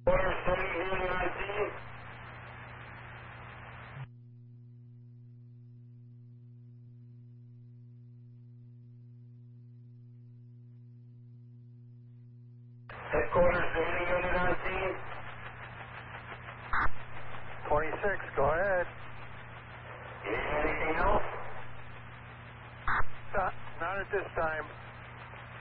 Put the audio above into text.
Order 7019. Headquarters 7019. 26, go ahead. You need anything else? Not at this time.